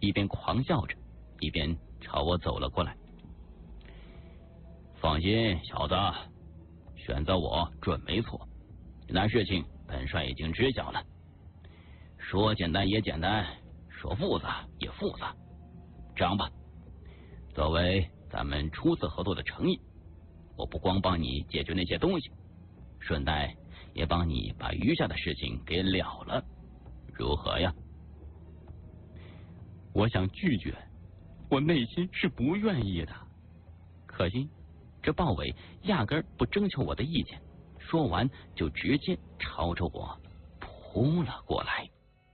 一边狂笑着，一边朝我走了过来。放心，小子，选择我准没错。那事情本帅已经知晓了，说简单也简单，说复杂也复杂。这样吧，作为咱们初次合作的诚意，我不光帮你解决那些东西，顺带也帮你把余下的事情给了了，如何呀？我想拒绝，我内心是不愿意的，可惜这鲍伟压根儿不征求我的意见，说完就直接朝着我扑了过来。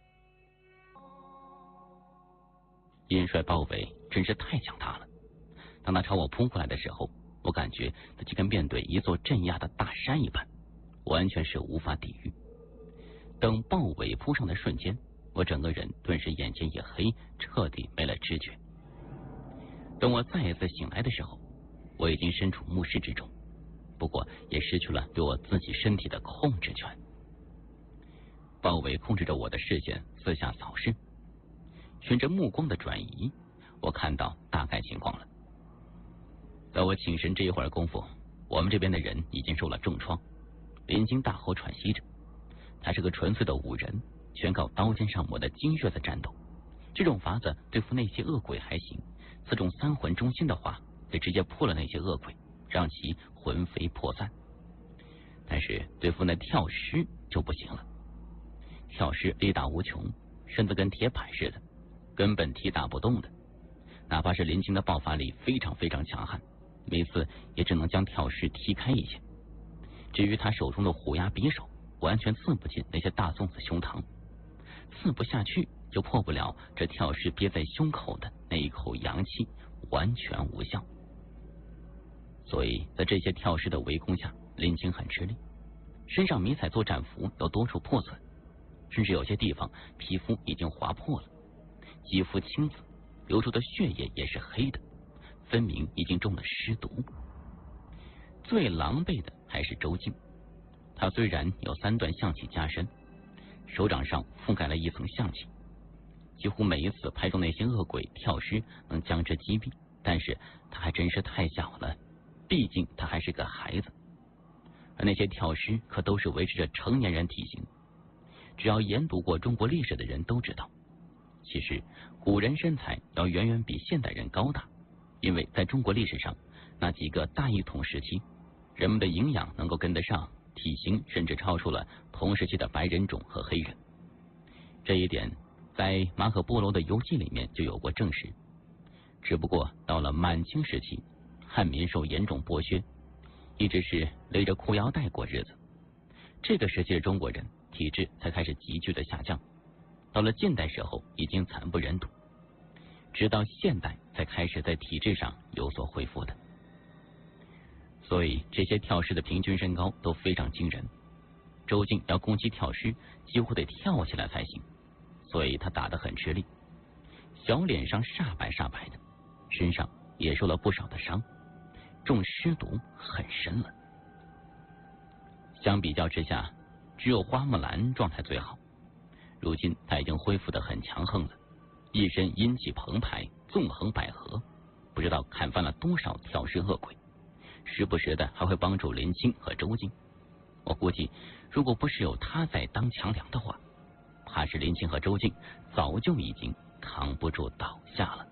阴帅鲍伟真是太强大了，当他朝我扑过来的时候，我感觉他就跟面对一座镇压的大山一般，完全是无法抵御。等鲍伟扑上的瞬间，我整个人顿时眼前一黑，彻底没了知觉。等我再一次醒来的时候，我已经身处墓室之中，不过也失去了对我自己身体的控制权。鲍伟控制着我的视线四下扫视，循着目光的转移，我看到大概情况了。在我请神这一会儿功夫，我们这边的人已经受了重创，林青大口喘息着。他是个纯粹的武人，全靠刀尖上抹的精血在战斗。这种法子对付那些恶鬼还行，刺中三魂中心的话，就直接破了那些恶鬼，让其魂飞魄散。但是对付那跳尸就不行了，跳尸力大无穷，身子跟铁板似的，根本踢打不动的。哪怕是林青的爆发力非常非常强悍，每次也只能将跳尸踢开一些。至于他手中的虎牙匕首，完全刺不进那些大粽子胸膛，刺不下去就破不了这跳尸憋在胸口的那一口阳气，完全无效。所以在这些跳尸的围攻下，林青很吃力，身上迷彩作战服有多处破损，甚至有些地方皮肤已经划破了，肌肤青紫，流出的血液也是黑的，分明已经中了尸毒。最狼狈的还是周静，他虽然有3段象气加身，手掌上覆盖了一层象气，几乎每一次拍中那些恶鬼跳尸能将之击毙，但是他还真是太小了，毕竟他还是个孩子。而那些跳尸可都是维持着成年人体型，只要研读过中国历史的人都知道，其实古人身材要远远比现代人高大，因为在中国历史上那几个大一统时期，人们的营养能够跟得上，体型甚至超出了同时期的白人种和黑人。这一点在马可波罗的游记里面就有过证实。只不过到了满清时期，汉民受严重剥削，一直是勒着裤腰带过日子，这个时期的中国人体质才开始急剧的下降，到了近代时候已经惨不忍睹，直到现代才开始在体质上有所恢复的。所以这些跳尸的平均身高都非常惊人，周静要攻击跳尸几乎得跳起来才行，所以他打得很吃力，小脸上煞白煞白的，身上也受了不少的伤，中尸毒很深了。相比较之下，只有花木兰状态最好，如今他已经恢复得很强横了，一身阴气澎湃，纵横捭阖，不知道砍翻了多少跳尸恶鬼，时不时的还会帮助林青和周静。我估计如果不是有他在当强梁的话，怕是林青和周静早就已经扛不住倒下了。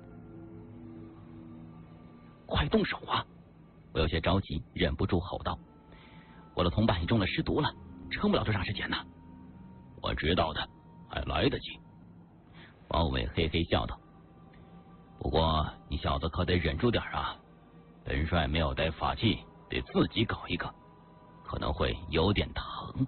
快动手啊！我有些着急，忍不住吼道：我的同伴已中了尸毒了，撑不了多长时间呢。我知道的，还来得及。包伟嘿嘿笑道：不过你小子可得忍住点啊，本帅没有带法器，得自己搞一个，可能会有点疼。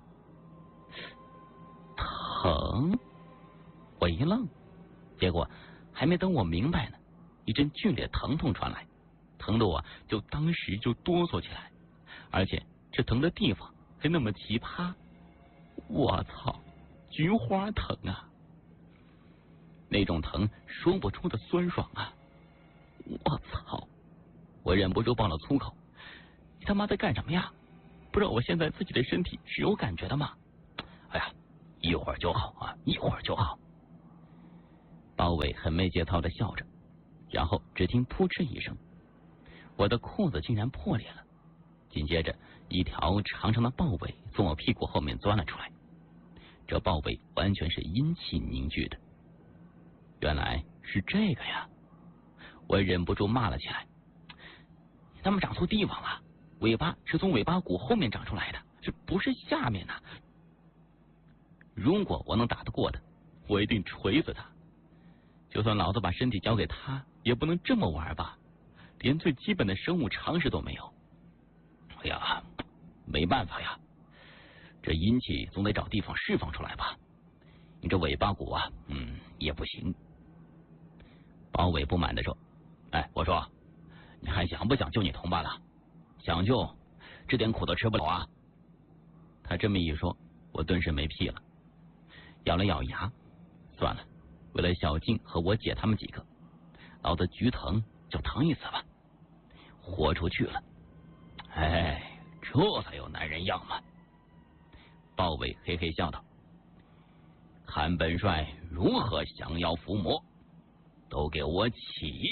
疼？我一愣，结果还没等我明白呢，一阵剧烈疼痛传来，疼得我就当时就哆嗦起来，而且这疼的地方还那么奇葩，我操，菊花疼啊！那种疼说不出的酸爽啊！我操！我忍不住爆了粗口：你他妈在干什么呀？不知道我现在自己的身体是有感觉的吗？哎呀，一会儿就好啊，一会儿就好。 包伟很没节操的笑着，然后只听扑哧一声，我的裤子竟然破裂了。紧接着，一条长长的豹尾从我屁股后面钻了出来。这豹尾完全是阴气凝聚的。原来是这个呀！我忍不住骂了起来：“他们长错地方了，尾巴是从尾巴骨后面长出来的，不是下面的。如果我能打得过他，我一定锤死他。就算老子把身体交给他，也不能这么玩吧？连最基本的生物常识都没有。哎呀，没办法呀，这阴气总得找地方释放出来吧。你这尾巴骨啊，也不行。”包伟不满地说：“哎，我说，你还想不想救你同伴了？想救，这点苦都吃不了啊！”他这么一说，我顿时没屁了，咬了咬牙，算了，为了小静和我姐他们几个，老子局疼就疼一次吧，豁出去了。哎，这才有男人样嘛！包伟嘿嘿笑道：“看本帅如何降妖伏魔，都给我起！”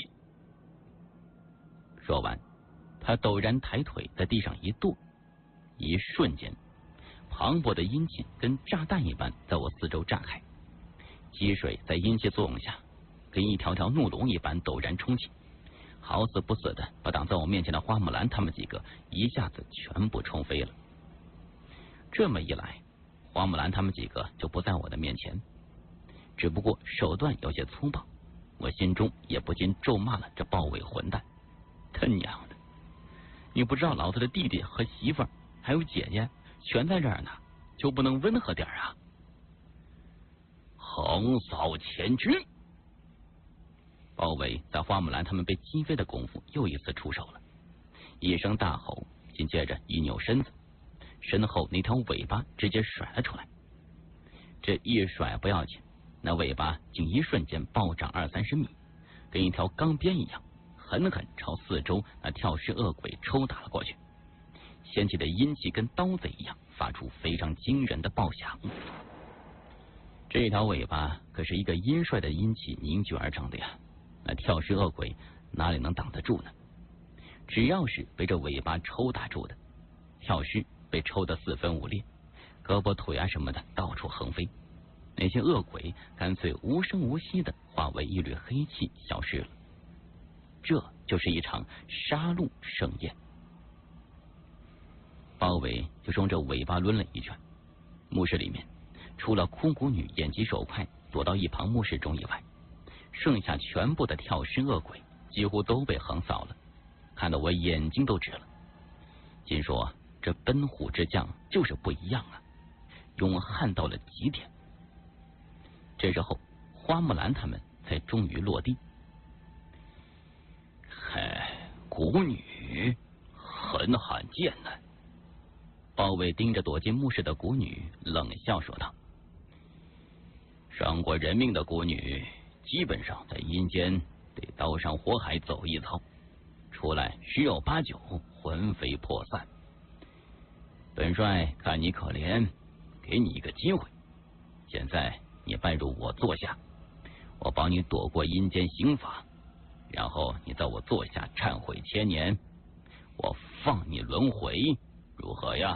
说完，他陡然抬腿在地上一跺，一瞬间，磅礴的阴气跟炸弹一般在我四周炸开，积水在阴气作用下，跟一条条怒龙一般陡然冲起，好死不死的把挡在我面前的花木兰他们几个一下子全部冲飞了。这么一来，花木兰他们几个就不在我的面前，只不过手段有些粗暴，我心中也不禁咒骂了这豹尾混蛋。他娘的，你不知道老子的弟弟和媳妇儿还有姐姐全在这儿呢，就不能温和点啊？横扫千军！包伟在花木兰他们被击飞的功夫又一次出手了，一声大吼，紧接着一扭身子，身后那条尾巴直接甩了出来。这一甩不要紧，那尾巴竟一瞬间暴涨20-30米，跟一条钢鞭一样，狠狠朝四周那跳尸恶鬼抽打了过去，掀起的阴气跟刀子一样，发出非常惊人的爆响。这条尾巴可是一个阴帅的阴气凝聚而成的呀，那跳尸恶鬼哪里能挡得住呢？只要是被这尾巴抽打住的，跳尸被抽得四分五裂，胳膊腿啊什么的到处横飞，那些恶鬼干脆无声无息的化为一缕黑气消失了。这就是一场杀戮盛宴。包伟就冲着尾巴抡了一拳，墓室里面除了枯骨女眼疾手快躲到一旁墓室中以外，剩下全部的跳尸恶鬼几乎都被横扫了，看得我眼睛都直了。心说这奔虎之将就是不一样啊，勇悍到了极点。这时候花木兰他们才终于落地。蛊女很罕见呢。包伟盯着躲进墓室的蛊女冷笑说道：“伤过人命的蛊女基本上在阴间得刀山火海走一遭，出来十有八九魂飞魄散。本帅看你可怜，给你一个机会，现在你拜入我座下，我帮你躲过阴间刑罚，然后你在我座下忏悔1000年，我放你轮回，如何呀？”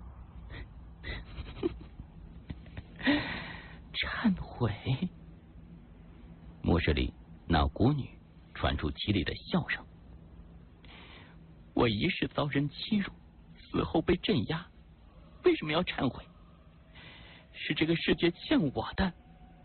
忏悔？墓室里那蛊女传出凄厉的笑声。我一世遭人欺辱，死后被镇压，为什么要忏悔？是这个世界欠我的。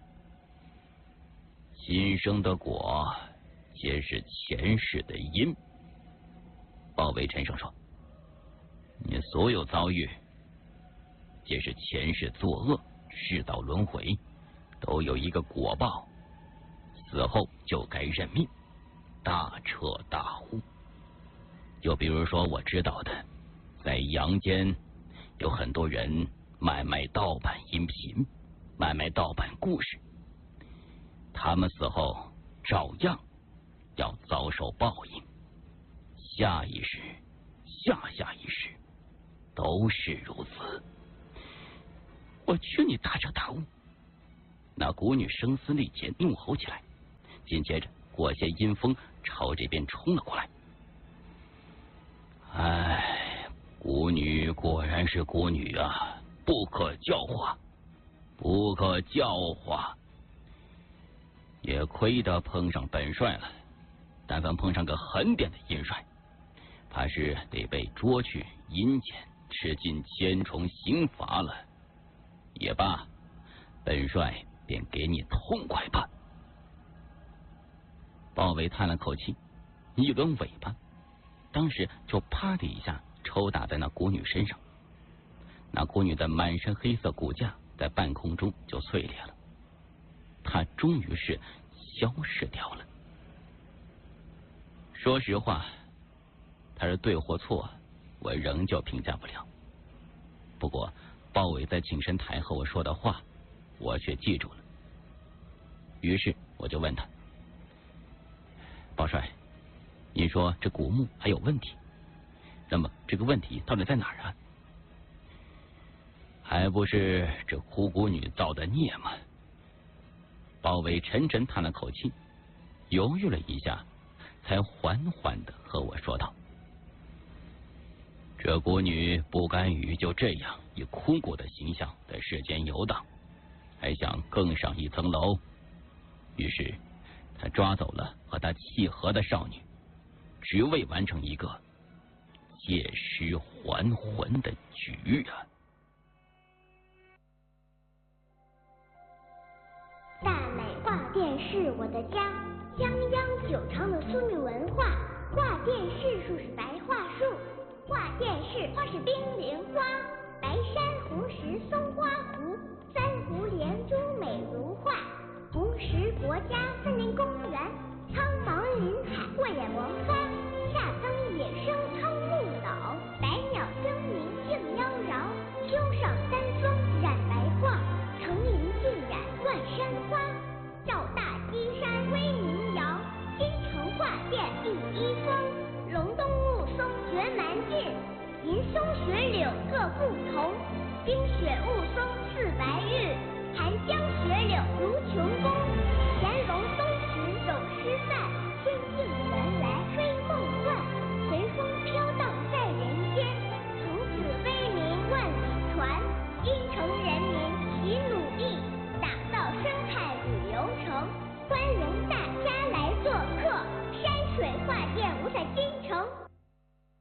今生的果皆是前世的因。包伟沉声说：“你所有遭遇皆是前世作恶，世道轮回，都有一个果报，死后就该认命，大彻大悟。就比如说我知道的，在阳间有很多人卖盗版音频，卖盗版故事，他们死后照样要遭受报应，下一世、下一世都是如此。”我去你大彻大悟！那蛊女声嘶力竭，怒吼起来， 紧接着裹挟阴风朝这边冲了过来。哎，蛊女果然是蛊女啊，不可教化，不可教化。也亏得碰上本帅了，但凡碰上个狠点的阴帅，怕是得被捉去阴间吃尽千重刑罚了。也罢，本帅便给你痛快吧。鲍伟叹了口气，一抡尾巴，当时就啪的一下抽打在那蛊女身上。那蛊女的满身黑色骨架在半空中就碎裂了，她终于是消失掉了。说实话，他是对或错，我仍旧评价不了。不过鲍伟在请神台和我说的话，我却记住了。于是我就问他：鲍帅，您说这古墓还有问题，那么这个问题到底在哪儿啊？还不是这枯骨女造的孽吗？鲍伟沉沉叹了口气，犹豫了一下，才缓缓的和我说道：这蛊女不甘于就这样以枯骨的形象在世间游荡，还想更上一层楼，于是他抓走了和他契合的少女，只为完成一个借尸还魂的局啊！ 大美画殿是我的家，泱泱久长的苏密文化。画殿是树是白桦树，画殿是花是冰凌花。白珊红石松花湖，三湖连珠美如画。红石国家森林公园，苍茫林海过眼王发。夏桑野生苍木老，百鸟争鸣竞妖娆。秋上丹枫染白桦，层林尽染万山花。赵大基山威名扬，京城画殿第一峰。隆冬雾凇绝蛮劲，银松雪柳各不同。冰雪雾凇似白玉，寒江雪柳如琼宫。乾隆松石有诗范，天净